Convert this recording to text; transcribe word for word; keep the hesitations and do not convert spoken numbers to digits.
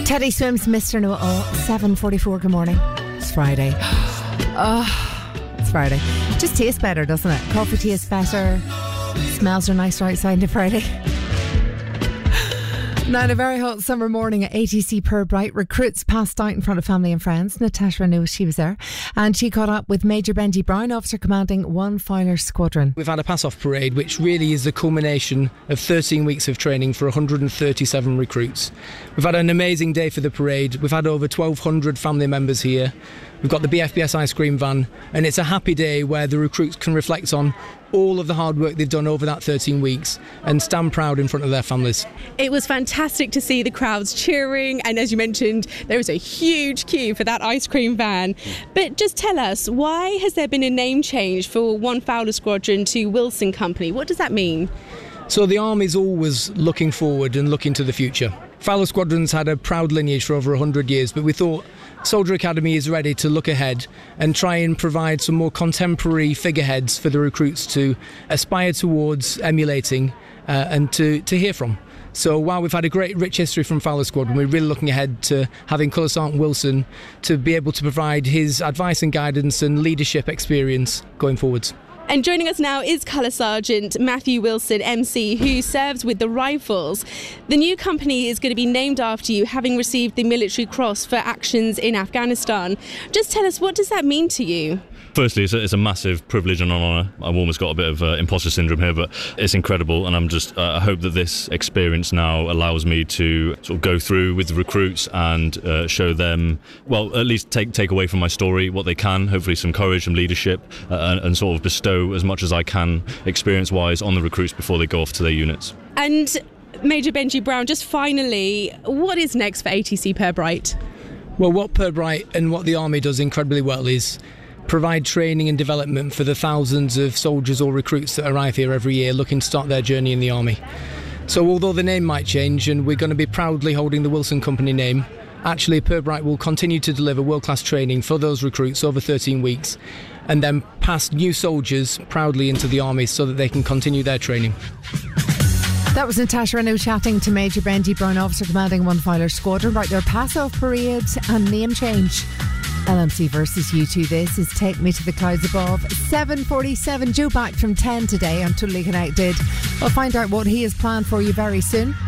Teddy Swims, Mister Know-It-All, seven forty-four, good morning. It's Friday. Oh, it's Friday. Just tastes better, doesn't it? Coffee tastes better. Smells are nicer outside on Friday. Now, on a very hot summer morning at A T C Pirbright, recruits passed out in front of family and friends. Natasha knew she was there, and she caught up with Major Benji Brown, officer commanding one Fowler Squadron. We've had a pass-off parade, which really is the culmination of thirteen weeks of training for one hundred thirty-seven recruits. We've had an amazing day for the parade. We've had over twelve hundred family members here. We've got the B F B S ice cream van, and it's a happy day where the recruits can reflect on all of the hard work they've done over that thirteen weeks and stand proud in front of their families. It was fantastic to see the crowds cheering, and as you mentioned, there was a huge queue for that ice cream van. But just tell us, why has there been a name change for One Fowler Squadron to Wilson Company? What does that mean? So the Army's always looking forward and looking to the future. Fowler Squadron's had a proud lineage for over one hundred years, but we thought Soldier Academy is ready to look ahead and try and provide some more contemporary figureheads for the recruits to aspire towards emulating uh, and to, to hear from. So while we've had a great rich history from Fowler Squadron, we're really looking ahead to having Colour Sergeant Wilson to be able to provide his advice and guidance and leadership experience going forwards. And joining us now is Colour Sergeant Matthew Wilson, M C, who serves with the Rifles. The new company is going to be named after you, having received the Military Cross for actions in Afghanistan. Just tell us, what does that mean to you? Firstly, it's a, it's a massive privilege and an honour. I've almost got a bit of uh, imposter syndrome here, but it's incredible, and I'm just uh, I hope that this experience now allows me to sort of go through with the recruits and uh, show them, well, at least take take away from my story what they can, hopefully some courage, some leadership, uh, and, and sort of bestow as much as I can experience-wise on the recruits before they go off to their units. And Major Benji Brown, just finally, what is next for A T C Pirbright? Well, what Pirbright and what the Army does incredibly well is provide training and development for the thousands of soldiers or recruits that arrive here every year looking to start their journey in the Army. So although the name might change and we're going to be proudly holding the Wilson Company name, actually Pirbright will continue to deliver world-class training for those recruits over thirteen weeks and then pass new soldiers proudly into the Army so that they can continue their training. That was Natasha Renault chatting to Major Benji Brown, officer commanding one Fowler Squadron, about their pass-off parade and name change. L M C versus U two. This is Take Me to the Clouds Above. seven forty-seven. Joe back from ten today on Totally Connected. We'll find out what he has planned for you very soon.